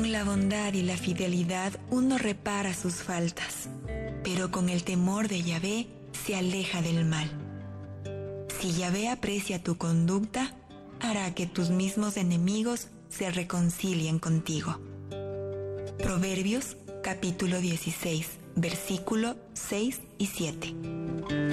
Con la bondad y la fidelidad uno repara sus faltas, pero con el temor de Yahvé se aleja del mal. Si Yahvé aprecia tu conducta, hará que tus mismos enemigos se reconcilien contigo. Proverbios capítulo 16, versículo 6 y 7.